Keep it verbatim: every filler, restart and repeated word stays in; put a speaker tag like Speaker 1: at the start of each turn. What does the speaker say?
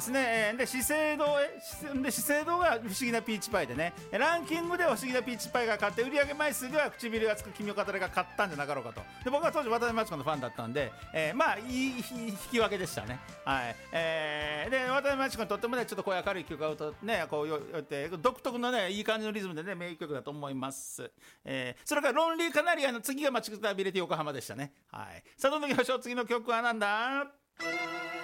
Speaker 1: ですね、えーで資生堂へで資生堂が不思議なピーチパイでね、ランキングでは不思議なピーチパイが勝って、売上枚数では唇がつく君を語れが勝ったんじゃなかろうかと。で僕は当時渡辺真知子のファンだったんで、えー、まあいい引き分けでしたね。はい、えー、で渡辺真知子にとってもね、ちょっとこういう明るい曲が歌うとね、こうよって独特のねいい感じのリズムでね名曲だと思います。えー、それからロンリーカナリアの次が待ちくたびれて横浜でしたね。はい、さあどんどんいきましょう。次の曲はなんだ。